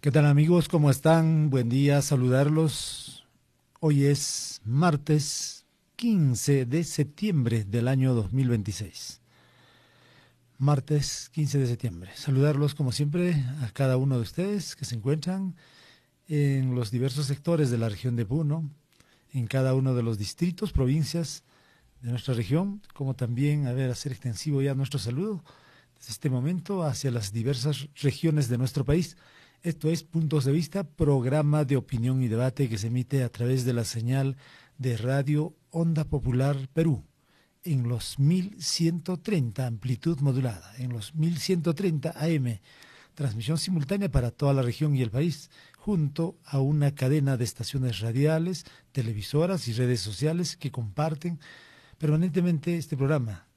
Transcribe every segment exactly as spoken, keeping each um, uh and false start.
¿Qué tal amigos? ¿Cómo están? Buen día, saludarlos. Hoy es martes quince de septiembre del año dos mil veintiséis. Martes quince de septiembre. Saludarlos como siempre a cada uno de ustedes que se encuentran en los diversos sectores de la región de Puno, en cada uno de los distritos, provincias de nuestra región, como también, a ver, hacer extensivo ya nuestro saludo desde este momento hacia las diversas regiones de nuestro país. Esto es Puntos de Vista, programa de opinión y debate que se emite a través de la señal de Radio Onda Popular Perú, en los mil ciento treinta amplitud modulada, en los mil ciento treinta A M, transmisión simultánea para toda la región y el país, junto a una cadena de estaciones radiales, televisoras y redes sociales que comparten permanentemente este programa.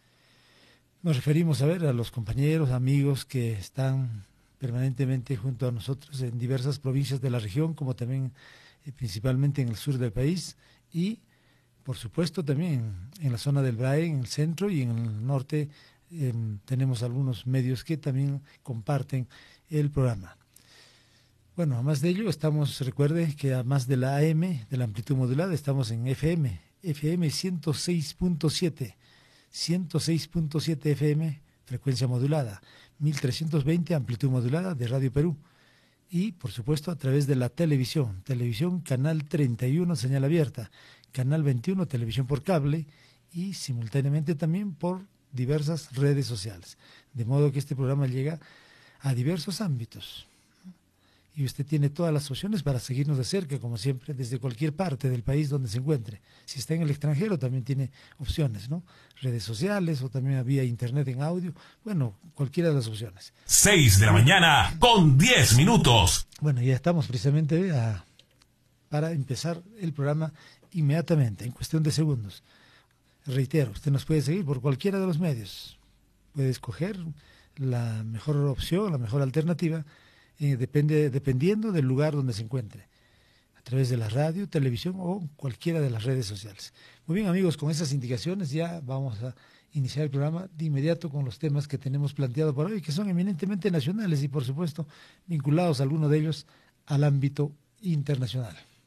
Nos referimos a ver a los compañeros, amigos que están permanentemente junto a nosotros en diversas provincias de la región, como también eh, principalmente en el sur del país y, por supuesto, también en la zona del Brae, en el centro y en el norte eh, tenemos algunos medios que también comparten el programa. Bueno, además de ello, estamos, recuerde que además de la A M, de la amplitud modulada, estamos en F M, F M ciento seis punto siete, ciento seis punto siete F M, frecuencia modulada, mil trescientos veinte amplitud modulada de Radio Perú y por supuesto a través de la televisión, televisión canal treinta y uno señal abierta, canal veintiuno televisión por cable y simultáneamente también por diversas redes sociales, de modo que este programa llega a diversos ámbitos y usted tiene todas las opciones para seguirnos de cerca, como siempre, desde cualquier parte del país donde se encuentre. Si está en el extranjero también tiene opciones, ¿no? Redes sociales o también vía internet en audio, bueno, cualquiera de las opciones. Seis de la mañana con diez minutos. Bueno, ya estamos precisamente a, para empezar el programa inmediatamente, en cuestión de segundos. Reitero, usted nos puede seguir por cualquiera de los medios. Puede escoger la mejor opción, la mejor alternativa, Eh, depende, dependiendo del lugar donde se encuentre, a través de la radio, televisión o cualquiera de las redes sociales. Muy bien amigos, con esas indicaciones ya vamos a iniciar el programa de inmediato con los temas que tenemos planteado por hoy, que son eminentemente nacionales y por supuesto vinculados algunos de ellos al ámbito internacional.